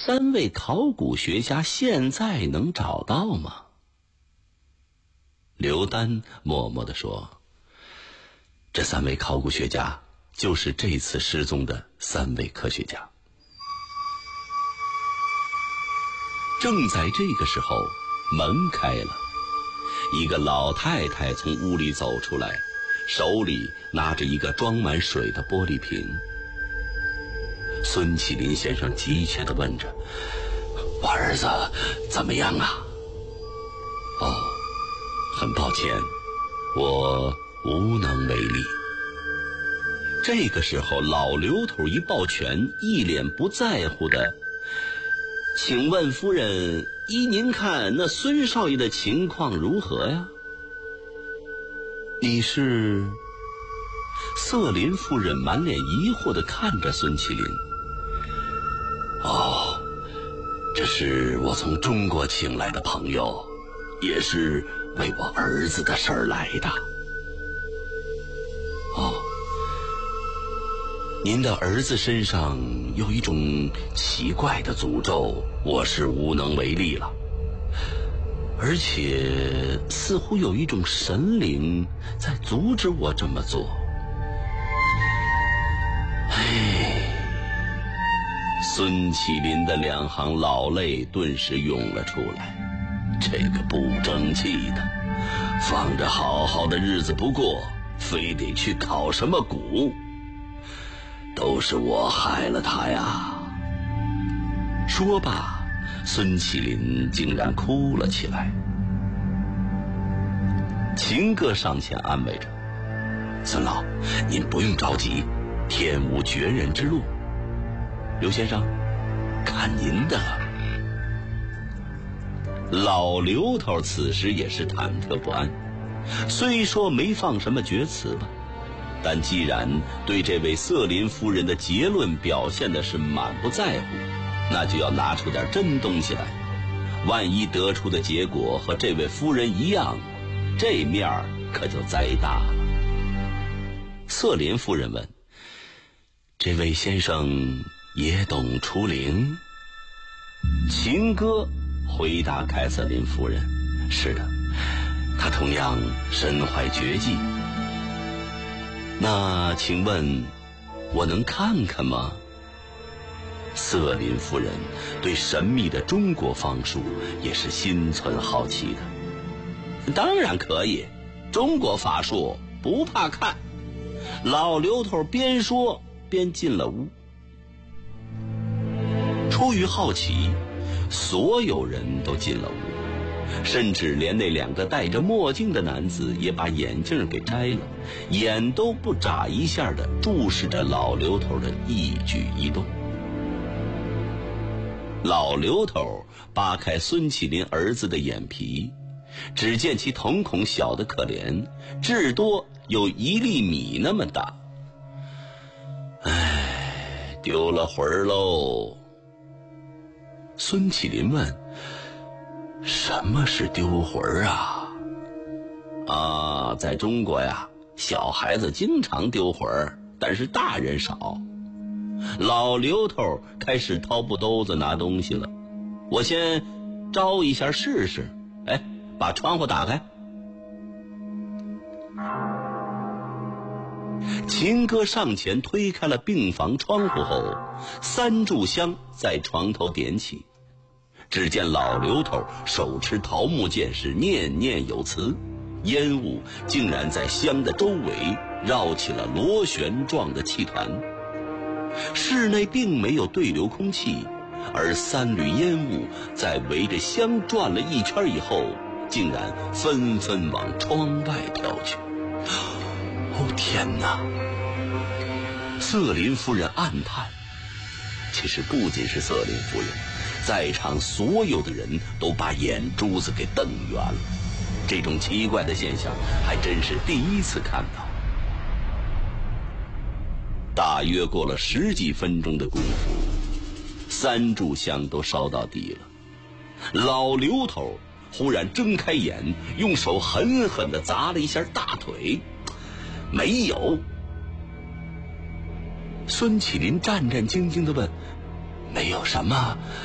3位考古学家现在能找到吗？刘丹默默地说，这3位考古学家就是这次失踪的3位科学家。正在这个时候，门开了，一个老太太从屋里走出来，手里拿着一个装满水的玻璃瓶。孙启林先生急切地问着，我儿子怎么样啊？哦，很抱歉，我无能为力。这个时候，老刘头一抱拳，一脸不在乎的，请问夫人，依您看那孙少爷的情况如何呀？你是？瑟琳夫人满脸疑惑地看着孙启林。哦，这是我从中国请来的朋友，也是为我儿子的事儿来的。哦，您的儿子身上有一种奇怪的诅咒，我是无能为力了。而且似乎有一种神灵在阻止我这么做。孙启林的2行老泪顿时涌了出来。这个不争气的，放着好好的日子不过，非得去考什么古，都是我害了他呀。说罢，孙启林竟然哭了起来。秦哥上前安慰着，孙老，您不用着急，天无绝人之路。刘先生，看您的了。老刘头此时也是忐忑不安，虽说没放什么决词吧，但既然对这位瑟琳夫人的结论表现的是满不在乎，那就要拿出点真东西来。万一得出的结果和这位夫人一样，这面儿可就栽大了。瑟琳夫人问，这位先生也懂除灵？秦哥回答凯瑟琳夫人，是的，他同样身怀绝技。那请问我能看看吗？瑟琳夫人对神秘的中国方术也是心存好奇的。当然可以，中国法术不怕看。老刘头边说边进了屋。出于好奇，所有人都进了屋，甚至连那2个戴着墨镜的男子也把眼镜给摘了，眼都不眨一下的注视着老刘头的一举一动。老刘头扒开孙启林儿子的眼皮，只见其瞳孔小得可怜，至多有1粒米那么大。唉，丢了魂儿喽。孙启林问，什么是丢魂儿啊？在中国呀，小孩子经常丢魂儿，但是大人少。老刘头开始掏布兜子拿东西了，我先招一下试试。把窗户打开。秦哥上前推开了病房窗户后，3炷香在床头点起。只见老刘头手持桃木剑是念念有词，烟雾竟然在香的周围绕起了螺旋状的气团。室内并没有对流空气，而3缕烟雾在围着香转了一圈以后，竟然纷纷往窗外飘去。天哪！瑟琳夫人暗叹。其实不仅是瑟琳夫人，在场所有的人都把眼珠子给瞪圆了。这种奇怪的现象还真是第一次看到。大约过了10几分钟的功夫，3炷香都烧到底了。老刘头忽然睁开眼，用手狠狠地砸了一下大腿。没有。孙启林战战兢兢地问，没有什么？